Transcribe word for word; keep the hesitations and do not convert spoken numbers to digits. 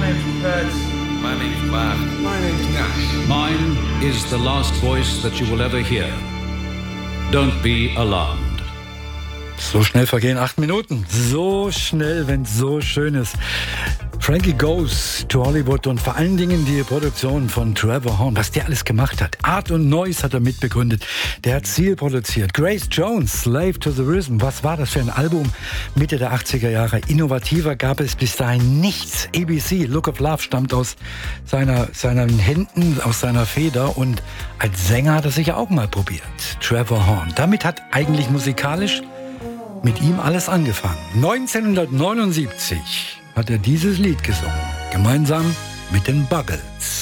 name's Pets. My name's Bach. My name's Nash. Mine is the last voice that you will ever hear. Don't be alarmed. So schnell vergehen acht Minuten. So schnell, wenn es so schön ist. Frankie Goes to Hollywood und vor allen Dingen die Produktion von Trevor Horn, was der alles gemacht hat. Art und Noise hat er mitbegründet. Der hat Seal produziert. Grace Jones, Slave to the Rhythm. Was war das für ein Album? Mitte der achtziger Jahre. Innovativer gab es bis dahin nichts. A B C, Look of Love, stammt aus seiner, seinen Händen, aus seiner Feder. Und als Sänger hat er sich auch mal probiert. Trevor Horn. Damit hat eigentlich musikalisch mit ihm alles angefangen. neunzehnhundertneunundsiebzig hat er dieses Lied gesungen, gemeinsam mit den Buggles.